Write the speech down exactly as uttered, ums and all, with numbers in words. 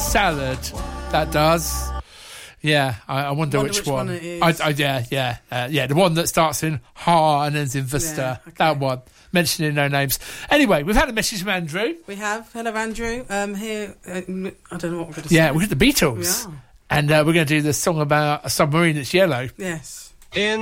salad. That does. Yeah, I, I wonder, wonder which, which one. one it is. I, I, yeah, yeah, uh, yeah. The one that starts in Ha and ends in Vista. Yeah, okay. That one. Mentioning no names. Anyway, we've had a message from Andrew. We have. Hello, Andrew. Um, here, uh, I don't know what we're going to say. Yeah, we're the Beatles. We are. And uh, we're going to do the song about a submarine that's yellow. Yes. In